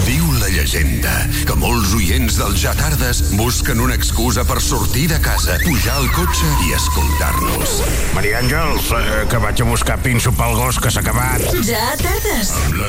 Diu la llegenda que molts oients del Ja Tardes busquen una excusa per sortir de casa, pujar al cotxe i escoltar-nos. Maria Àngels, que vaig a buscar pinso pel gos que s'ha acabat. Ja Tardes.